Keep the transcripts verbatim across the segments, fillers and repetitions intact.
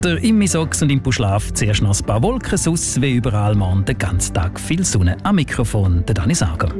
Der Immisox und Impuschlaf zuerst noch ein paar Wolken, sonst wie überall morgen den ganzen Tag viel Sonne. Am Mikrofon der Dani Sager.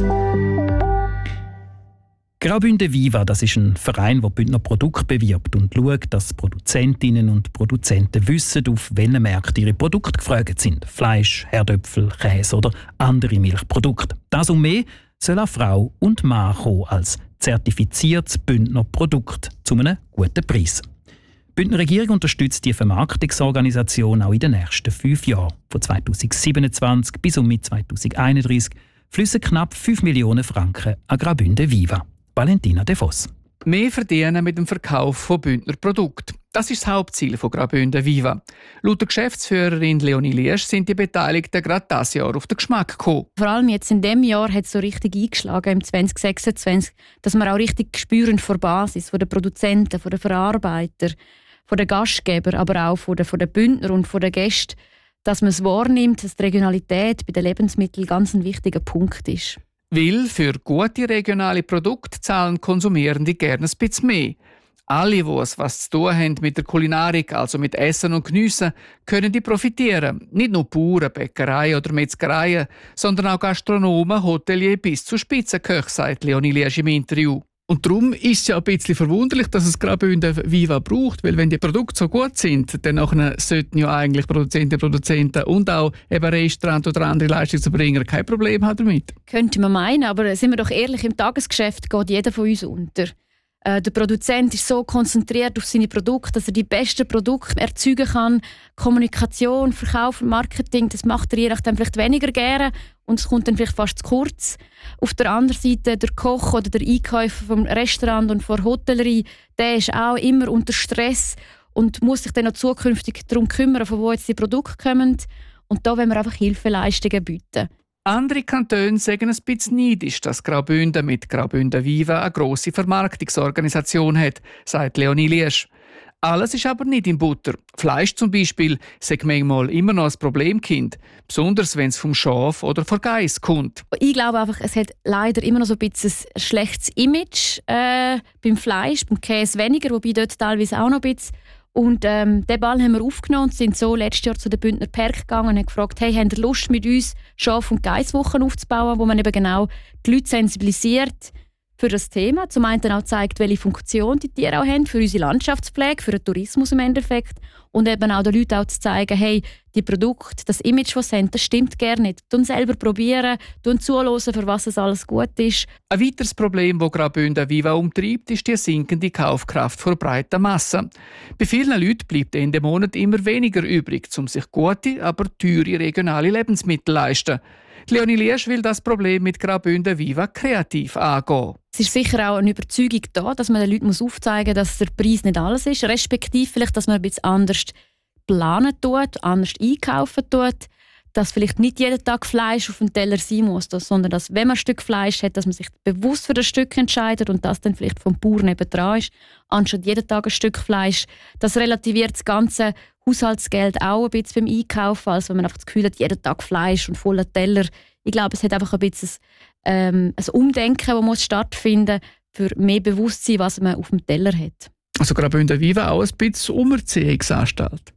Graubünden Viva, das ist ein Verein, der Bündner Produkte bewirbt und schaut, dass Produzentinnen und Produzenten wissen, auf welchen Märkten ihre Produkte gefragt sind. Fleisch, Herdöpfel, Käse oder andere Milchprodukte. Das und mehr soll auch Frau und Mann kommen als zertifiziertes Bündner Produkt zu einem guten Preis. Die Bündner Regierung unterstützt die Vermarktungsorganisation auch in den nächsten fünf Jahren. Von zweitausendsiebenundzwanzig bis um zweitausendeinunddreißig fließen knapp fünf Millionen Franken an Graubünden Viva. Valentina De Vos. Mehr verdienen mit dem Verkauf von Bündner Produkten. Das ist das Hauptziel von Graubünden Viva. Laut der Geschäftsführerin Leonie Liesch sind die Beteiligten gerade dieses Jahr auf den Geschmack gekommen. Vor allem jetzt in diesem Jahr hat es so richtig eingeschlagen, im zwanzig sechsundzwanzig, dass wir auch richtig spüren von der Basis, von den Produzenten, von den Verarbeitern, von den Gastgebern, aber auch von den, von den Bündner und von den Gästen, dass man es wahrnimmt, dass die Regionalität bei den Lebensmitteln ganz ein wichtiger Punkt ist. Weil für gute regionale Produkte zahlen Konsumierende gerne ein bisschen mehr. Alle, die es was zu tun haben mit der Kulinarik, also mit Essen und Geniessen, können die profitieren. Nicht nur Bauern, Bäckereien oder Metzgereien, sondern auch Gastronomen, Hoteliers bis zu Spitzenköchen, sagt Leonie Liesch im Interview. Und darum ist es ja ein bisschen verwunderlich, dass es Graubünden Viva braucht, weil wenn die Produkte so gut sind, dann nachher sollten ja eigentlich Produzenten, Produzenten und auch eben Restaurants oder andere Leistungserbringer kein Problem haben damit. Könnte man meinen, aber sind wir doch ehrlich, im Tagesgeschäft geht jeder von uns unter. Äh, der Produzent ist so konzentriert auf seine Produkte, dass er die besten Produkte erzeugen kann. Kommunikation, Verkauf, Marketing, das macht er je nachdem vielleicht weniger gerne und es kommt dann vielleicht fast zu kurz. Auf der anderen Seite der Koch oder der Einkäufer vom Restaurant und von der Hotellerie, der ist auch immer unter Stress und muss sich dann auch zukünftig darum kümmern, von wo jetzt die Produkte kommen. Und da wollen wir einfach Hilfeleistungen bieten. Andere Kantone sagen ein bisschen neidisch, dass Graubünden mit Graubünden Viva eine grosse Vermarktungsorganisation hat, sagt Leonie Liesch. Alles ist aber nicht in Butter. Fleisch zum Beispiel sagt manchmal immer noch ein Problemkind, besonders wenn es vom Schaf oder von Geiss kommt. Ich glaube einfach, es hat leider immer noch so ein bisschen ein schlechtes Image äh, beim Fleisch, beim Käse weniger, wobei dort teilweise auch noch ein bisschen. Und ähm, diesen Ball haben wir aufgenommen und sind so letztes Jahr zu den Bündner Perk gegangen und haben gefragt, hey, habt ihr Lust mit uns Schaf- und Geisswochen aufzubauen, wo man eben genau die Leute sensibilisiert für das Thema. Zum einen auch zeigt, welche Funktion die Tiere auch haben für unsere Landschaftspflege, für den Tourismus im Endeffekt. Und eben auch den Leuten auch zu zeigen, hey, die Produkte, das Image, das sie haben, das stimmt gerne nicht. Tun selber probieren, tun zuhören, für was es alles gut ist. Ein weiteres Problem, das Graubünden Viva umtreibt, ist die sinkende Kaufkraft vor breiter Masse. Bei vielen Leuten bleibt Ende Monat immer weniger übrig, um sich gute, aber teure regionale Lebensmittel zu leisten. Leonie Liesch will das Problem mit Graubünden Viva kreativ angehen. Es ist sicher auch eine Überzeugung da, dass man den Leuten aufzeigen muss, dass der Preis nicht alles ist, respektive vielleicht, dass man ein bisschen anders planen tut, anders einkaufen tut, dass vielleicht nicht jeden Tag Fleisch auf dem Teller sein muss, sondern dass, wenn man ein Stück Fleisch hat, dass man sich bewusst für das Stück entscheidet und das dann vielleicht vom Bauern nebendran ist, anstatt jeden Tag ein Stück Fleisch. Das relativiert das ganze Haushaltsgeld auch ein bisschen beim Einkaufen, als wenn man einfach das Gefühl hat, jeden Tag Fleisch und voller Teller. Ich glaube, es hat einfach ein bisschen ähm, ein Umdenken, das muss stattfinden für mehr Bewusstsein, was man auf dem Teller hat. Also Graubünden Viva auch ein bisschen Umerziehungsanstalt.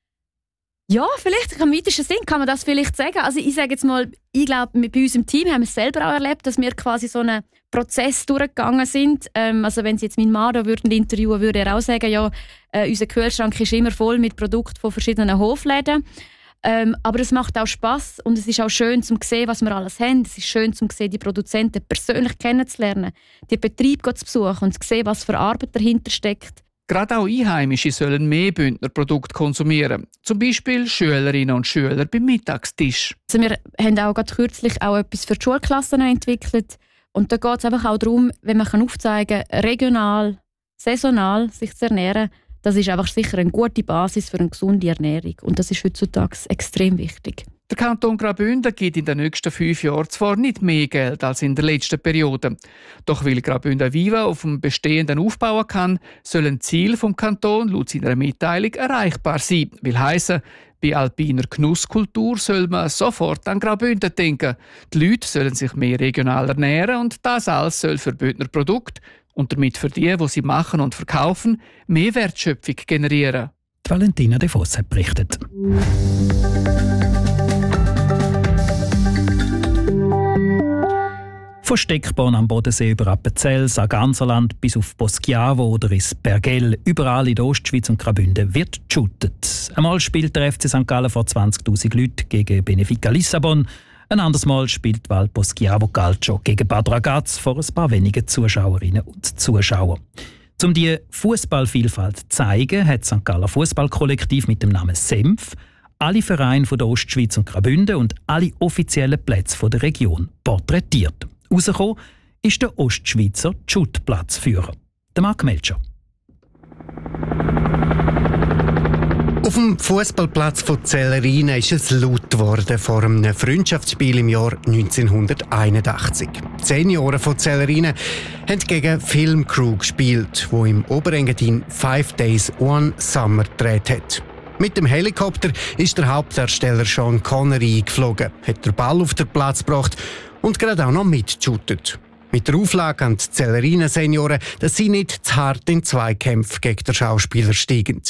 Ja, vielleicht im weitesten Sinn kann man das vielleicht sagen. Also ich sage jetzt mal, ich glaube, bei uns im Team haben wir es selber auch erlebt, dass wir quasi so einen Prozess durchgegangen sind. Ähm, also wenn Sie jetzt meinen Mann da würden interviewen, würde er auch sagen, ja, äh, unser Kühlschrank ist immer voll mit Produkten von verschiedenen Hofläden. Ähm, aber es macht auch Spass und es ist auch schön zu sehen, was wir alles haben. Es ist schön zu sehen, die Produzenten persönlich kennenzulernen, die Betriebe zu besuchen und zu sehen, was für Arbeit dahinter steckt. Gerade auch Einheimische sollen mehr Bündner Produkte konsumieren. Zum Beispiel Schülerinnen und Schüler beim Mittagstisch. Also wir haben auch gerade kürzlich auch etwas für die Schulklassen entwickelt. Und da geht es einfach auch darum, wenn man aufzeigen kann, regional, saisonal sich zu ernähren, das ist einfach sicher eine gute Basis für eine gesunde Ernährung. Und das ist heutzutage extrem wichtig. Der Kanton Graubünden gibt in den nächsten fünf Jahren zwar nicht mehr Geld als in der letzten Periode. Doch weil Graubünden Viva auf dem Bestehenden aufbauen kann, sollen Ziele vom Kanton laut seiner Mitteilung erreichbar sein. Will heissen, bei alpiner Genusskultur soll man sofort an Graubünden denken. Die Leute sollen sich mehr regional ernähren und das alles soll für Bündner Produkte und damit für die, die sie machen und verkaufen, mehr Wertschöpfung generieren. Die Valentina De Voss hat berichtet. Von Steckborn am Bodensee über Appenzell, Sarganserland bis auf Poschiavo oder ins Bergell, überall in der Ostschweiz und Graubünden wird geshootet. Einmal spielt der F C Sankt Gallen vor zwanzigtausend Leuten gegen Benfica Lissabon. Ein anderes Mal spielt Val Poschiavo Calcio gegen Bad Ragaz vor ein paar wenigen Zuschauerinnen und Zuschauern. Um die Fußballvielfalt zu zeigen, hat Sankt Galler Fußballkollektiv mit dem Namen Senf alle Vereine von der Ostschweiz und Graubünden und alle offiziellen Plätze von der Region porträtiert. Rausgekommen ist der Ostschweizer Schuttplatzführer, der Marc Melcher. Auf dem Fußballplatz von Zellerina ist es laut geworden vor einem Freundschaftsspiel im Jahr neunzehnhunderteinundachtzig. Die Senioren von Zellerina haben gegen Filmcrew gespielt, wo im Oberengadin Five Days One Summer gedreht hat. Mit dem Helikopter ist der Hauptdarsteller Sean Connery eingeflogen, hat den Ball auf den Platz gebracht und gerade auch noch mitgeshootet. Mit der Auflage an die Zellerina Senioren, dass sie nicht zu hart in Zweikämpfe gegen den Schauspieler steigen.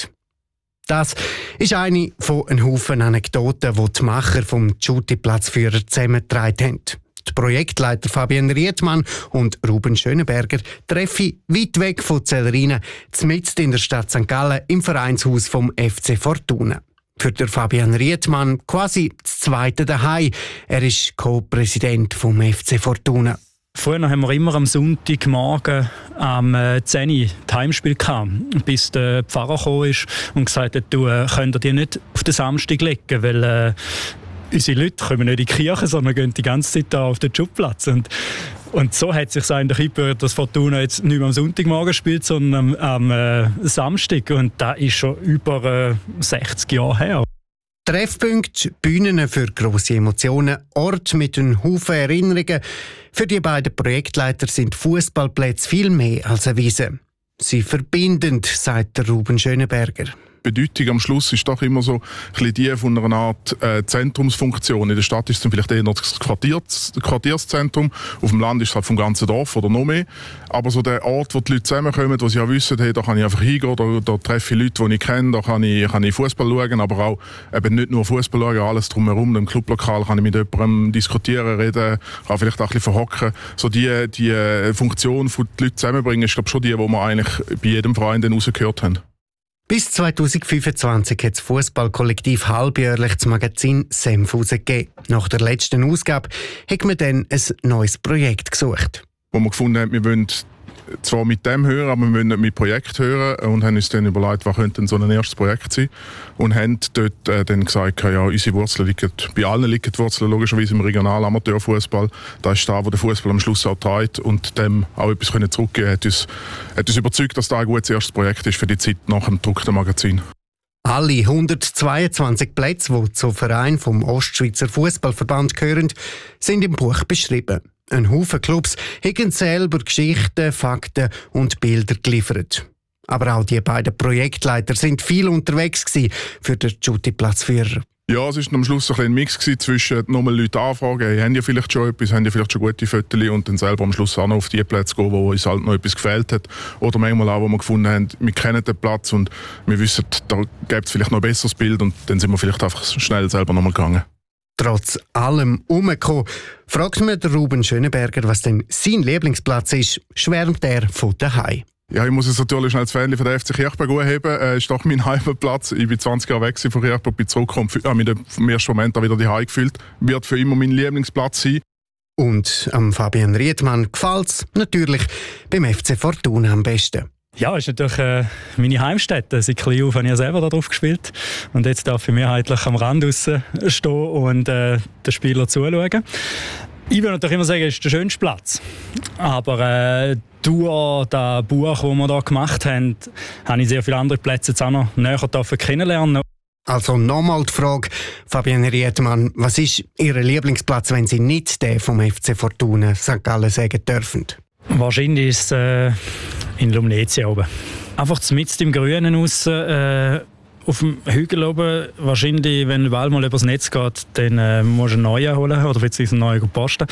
Das ist eine von einem Haufen Anekdoten, die die Macher vom Shooty-Platzführer zusammengetragen haben. Die Projektleiter Fabian Riedmann und Ruben Schönenberger treffen weit weg von Zellerina, mitten in der Stadt Sankt Gallen, im Vereinshaus vom F C Fortuna. Für den Fabian Riedmann quasi das zweite Daheim. Er ist Co-Präsident vom F C Fortuna. Früher haben wir immer am Sonntagmorgen am zehn Uhr das Heimspiel gehabt, bis der Pfarrer gekommen ist und gesagt hat, du äh, könnt ihr die nicht auf den Samstag legen, weil äh, unsere Leute kommen nicht in die Kirche, sondern gehen die ganze Zeit da auf den Schubplatz. Und, und so hat sich eigentlich eingebürgert, dass Fortuna jetzt nicht mehr am Sonntagmorgen spielt, sondern am, am äh, Samstag. Und das ist schon über äh, sechzig Jahre her. Treffpunkte, Bühnen für grosse Emotionen, Ort mit einem Haufen Erinnerungen. Für die beiden Projektleiter sind Fußballplätze viel mehr als eine Wiese. Sie verbindend, sagt der Ruben Schönenberger. Die Bedeutung am Schluss ist doch immer so ein bisschen die von einer Art äh, Zentrumsfunktion. In der Stadt ist es vielleicht eher das Quartiers, Quartierszentrum, auf dem Land ist es halt vom ganzen Dorf oder noch mehr. Aber so der Ort, wo die Leute zusammenkommen, wo sie auch wissen, hey, da kann ich einfach hingehen, da, da treffe ich Leute, die ich kenne, da kann ich, kann ich Fußball schauen, aber auch eben nicht nur Fußball schauen, alles drumherum. Im Clublokal kann ich mit jemandem diskutieren, reden, kann vielleicht auch ein bisschen verhocken. So die, die Funktion, die die Leute zusammenbringen, ist glaube schon die, die wir eigentlich bei jedem Verein dann rausgehört haben. Bis zweitausendfünfundzwanzig hat das Fußballkollektiv halbjährlich das Magazin Senf herausgegeben. Nach der letzten Ausgabe hat man dann ein neues Projekt gesucht. Wo wir gefunden haben, wir wollen zwar mit dem hören, aber wir wollen nicht mit Projekt hören und haben uns dann überlegt, was könnte denn so ein erstes Projekt sein und haben dort äh, dann gesagt, ja, unsere Wurzeln liegen, bei allen liegen die Wurzeln logischerweise im regionalen Amateurfußball. Das ist da, wo der Fußball am Schluss auch trägt und dem auch etwas können zurückgeben hat uns, hat uns überzeugt, dass das ein gutes erstes Projekt ist für die Zeit nach dem gedruckten Magazin. Alle hundertzweiundzwanzig Plätze, die zum Verein vom Ostschweizer Fußballverband gehören, sind im Buch beschrieben. Ein Haufen Clubs haben selber Geschichten, Fakten und Bilder geliefert. Aber auch die beiden Projektleiter sind viel unterwegs für den Shooty-Platzführer. Ja, es war am Schluss ein, ein Mix zwischen nochmal Leute anfragen, hey, haben die vielleicht schon etwas, haben die vielleicht schon gute Fotos und dann selber am Schluss auch noch auf die Plätze gehen, wo uns halt noch etwas gefehlt hat. Oder manchmal auch, wo wir gefunden haben, wir kennen den Platz und wir wissen, da gibt es vielleicht noch ein besseres Bild und dann sind wir vielleicht einfach schnell selber nochmal gegangen. Trotz allem umgekommen, fragt mir der Ruben Schönenberger, was denn sein Lieblingsplatz ist, schwärmt er von daheim. Ja, ich muss es natürlich schnell als Fan von der F C Kirchberg heben. Es äh, ist doch mein Heimatplatz. Ich bin zwanzig Jahre weg von Kirchberg, bin zurückgekommen, habe mich im ersten Moment auch wieder daheim gefühlt. Wird für immer mein Lieblingsplatz sein. Und am Fabian Riedmann gefällt es natürlich beim F C Fortuna am besten. Ja, es ist natürlich äh, meine Heimstätte. Seit klein auf habe ich ja selber da drauf gespielt. Und jetzt darf ich mehrheitlich am Rand stehen und äh, den Spielern zuschauen. Ich würde natürlich immer sagen, es ist der schönste Platz. Aber äh, durch das Buch, das wir hier gemacht haben, habe ich sehr viele andere Plätze jetzt auch noch näher kennenlernen. Also nochmal die Frage, Fabian Riedmann, was ist Ihr Lieblingsplatz, wenn Sie nicht den vom F C Fortuna Sankt Gallen sagen dürfen? Wahrscheinlich ist es äh, in Lumnezia oben. Einfach mitten im Grünen raus, äh, auf dem Hügel oben. Wahrscheinlich, wenn der Ball mal übers Netz geht, dann äh, musst du einen neuen holen oder beziehungsweise einen neuen posten.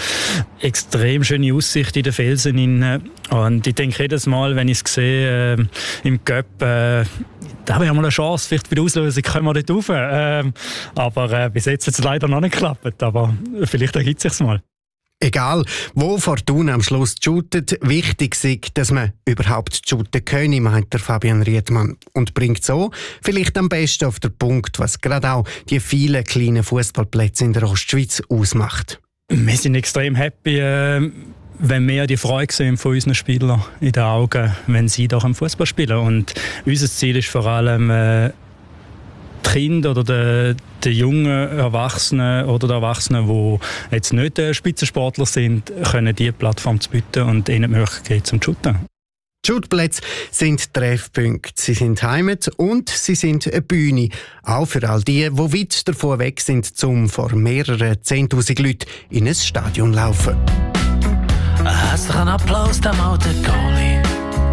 Extrem schöne Aussicht in den Felsen. Und ich denke jedes Mal, wenn ich es sehe, äh, im Göpp, äh, da haben wir mal eine Chance, vielleicht bei der Auslösung können wir dort rauf. Ähm, aber äh, bis jetzt hat es leider noch nicht geklappt, aber vielleicht ergibt es sich mal. Egal, wo Fortuna am Schluss shootet, wichtig ist, dass man überhaupt shooten können, meint der Fabian Riedmann. Und bringt so vielleicht am besten auf den Punkt, was gerade auch die vielen kleinen Fußballplätze in der Ostschweiz ausmacht. Wir sind extrem happy, äh, wenn wir die Freude sehen von unseren Spielern in den Augen, wenn sie doch am Fußball spielen. Und unser Ziel ist vor allem, äh, die Kinder oder die, die jungen Erwachsenen oder die Erwachsenen, die jetzt nicht Spitzensportler sind, können diese Plattform zu bieten und ihnen die Möglichkeit zum Shooten. Die Shootplätze sind Treffpunkte, sie sind Heimat und sie sind eine Bühne. Auch für all die, die weit davon weg sind, um vor mehreren zehntausend Leuten in ein Stadion zu laufen. Ein herzlichen Applaus dem alten Goalie.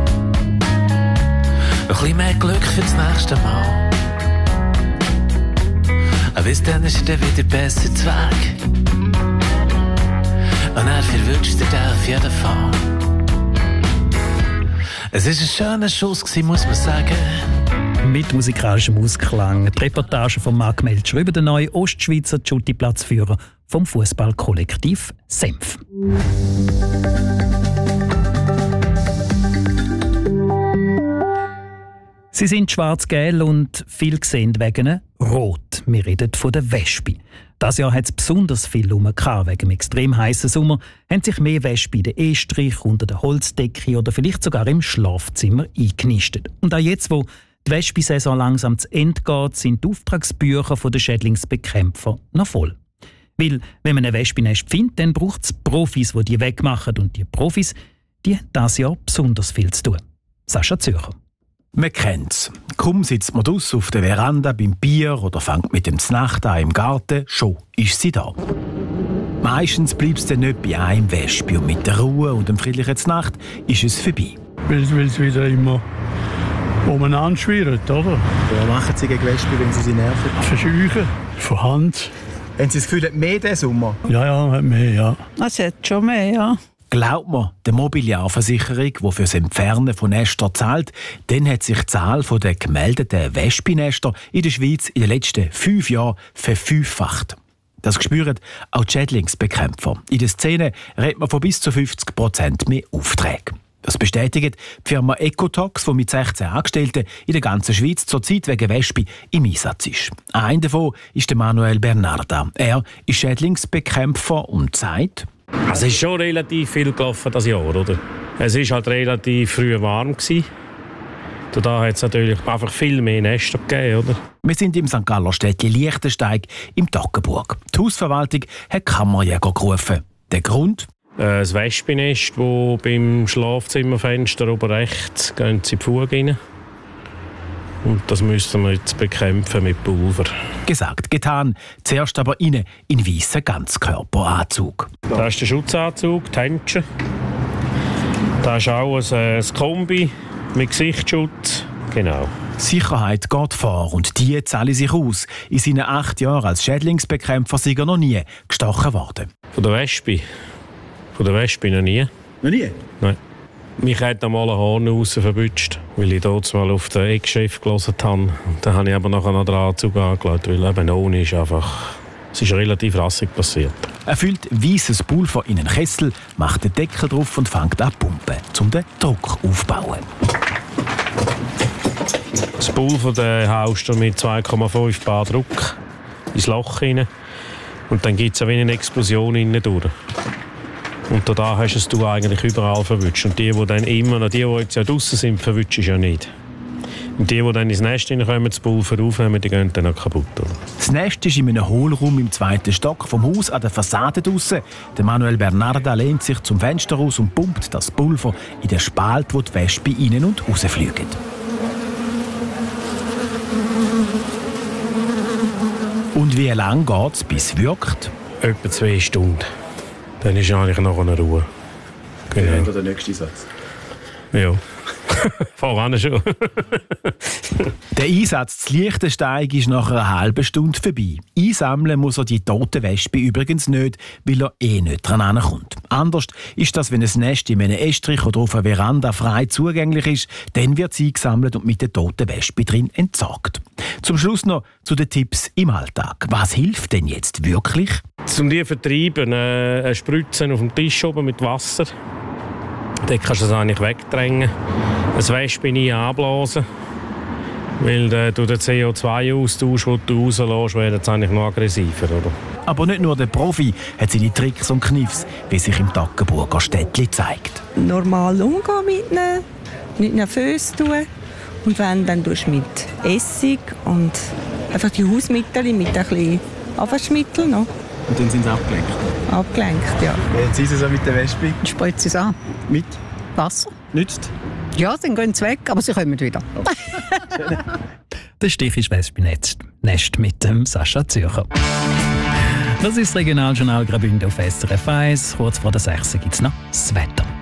Ein bisschen mehr Glück für das nächste Mal. Bis dann ist er wieder besser zu Weg. Und er verwünscht er auf jeden Fall. Es war ein schöner Schuss, muss man sagen. Mit musikalischem Ausklang. Die Reportage von Marc Melcher über den neuen Ostschweizer Schutti-Platzführer vom Fußballkollektiv Senf. Sie sind schwarz-gelb und viel gesehen wegen Rot. Wir reden von der Wespe. Dieses Jahr hat es besonders viel rumgehabt. Wegen dem extrem heißen Sommer haben sich mehr Wespen in den Estrich, unter der Holzdecke oder vielleicht sogar im Schlafzimmer eingenistet. Und auch jetzt, wo die Wespensaison langsam zu Ende geht, sind die Auftragsbücher der Schädlingsbekämpfer noch voll. Weil, wenn man ein Wespennest findet, dann braucht es Profis, die die wegmachen. Und die Profis, die haben dieses Jahr besonders viel zu tun. Sascha Zürcher. Man kennt's. Kaum sitzt man draussen auf der Veranda beim Bier oder fängt mit dem Znacht an im Garten, schon ist sie da. Meistens bleibt es dann nicht bei einem Wespe und mit der Ruhe und dem friedlichen Znacht ist es vorbei. Weil es wieder immer umeinander schwirrt, oder? Was machen Sie gegen Wespen, wenn Sie sie nerven? Verscheuchen, von Hand. Haben Sie das Gefühl, mehr diesen Sommer? Ja, ja, hat mehr, ja. Es hat schon mehr, ja. Glaubt man der Mobiliarversicherung, die für das Entfernen von Nestern zahlt, dann hat sich die Zahl der gemeldeten Wespennester in der Schweiz in den letzten fünf Jahren verfünffacht. Das spüren auch die Schädlingsbekämpfer. In der Szene redet man von bis zu fünfzig Prozent mehr Aufträgen. Das bestätigt die Firma Ecotox, die mit sechzehn Angestellten in der ganzen Schweiz zurzeit wegen Wespe im Einsatz ist. Einer davon ist der Manuel Bernarda. Er ist Schädlingsbekämpfer und sagt: Es ist schon relativ viel gelaufen das Jahr, oder? Es war halt relativ früh warm gewesen. Da hat es natürlich einfach viel mehr Nester gegeben, oder? Wir sind im Sankt Galler Städtchen Lichtensteig im Toggenburg. Die Hausverwaltung hat Kammerjäger gerufen. Der Grund? Das Wespennest, das beim Schlafzimmerfenster oben rechts gehen sie in die Fuge rein. Und das müssen wir jetzt bekämpfen mit Pulver. Gesagt, getan. Zuerst aber innen in weißen Ganzkörperanzug. Das ist der Schutzanzug, die Händchen. Das ist auch ein, ein Kombi mit Gesichtsschutz. Genau. Sicherheit geht vor und die zahle sich aus. In seinen acht Jahren als Schädlingsbekämpfer sei er noch nie gestochen worden. Von der Wespe? Von der Wespe noch nie. Noch nie? Nein. Mich hat einmal ein Horn raus verbutscht, weil ich dort mal auf den Ex-Chef gehört habe. Dann habe ich aber nachher noch den Anzug angelegt, weil eben ohne ist einfach... Es ist relativ rassig passiert. Er füllt weißes Pulver in einen Kessel, macht den Deckel drauf und fängt an zu pumpen, um den Druck aufzubauen. Das Pulver den haust du mit zwei Komma fünf Bar Druck ins Loch rein. Und dann gibt es eine, eine Explosion innen durch. Und da hast du es eigentlich überall verwünscht. Und die, die dann immer noch, die, die jetzt ja draussen sind, verwünschst du ja nicht. Und die, die dann ins Nest hineinkommen, das Pulver aufnehmen, die gehen dann auch kaputt. Oder? Das Nest ist in einem Hohlraum im zweiten Stock vom Haus an der Fassade draussen. Der Manuel Bernarda lehnt sich zum Fenster raus und pumpt das Pulver in den Spalt, wo die Wespe rein und rausfliegen. Und wie lange geht es, bis es wirkt? Etwa zwei Stunden. Dann ist eigentlich noch eine Ruhe. Genau. Ja, der nächste Satz. Ja. Voran schon. Der Einsatz zu Liechtensteig ist nach einer halben Stunde vorbei. Einsammeln muss er die toten Wespen übrigens nicht, weil er eh nicht dran ankommt. Anders ist das, wenn ein Nest in einem Estrich oder auf einer Veranda frei zugänglich ist, dann wird es eingesammelt und mit den toten Wespen drin entsorgt. Zum Schluss noch zu den Tipps im Alltag. Was hilft denn jetzt wirklich? Um die zu vertreiben, äh, spritzen auf dem Tisch oben mit Wasser. Dann kannst du es eigentlich wegdrängen. Ein Wespen anblasen. Weil äh, du den C O zwei Austausch, den du rauslässt, wird jetzt eigentlich noch aggressiver. Oder? Aber nicht nur der Profi hat seine Tricks und Kniffs, wie sich im Toggenburger Städtli zeigt. Normal umgehen mit ihnen, nicht nervös tun. Und wenn, dann tust du mit Essig und einfach die Hausmittel mit ein bisschen Abwaschmittel noch. Und dann sind sie abgelenkt? Abgelenkt, ja. Wie sind sie so mit der Wespe? Ich spritze es an. Mit? Wasser. Nützt? Ja, dann gehen sie weg, aber sie kommen wieder. Der Stich ist Wespennest Nest mit dem Sascha Zürcher. Das ist das Regionaljournal Graubünden auf S R F eins. Kurz vor der sechs gibt es noch das Wetter.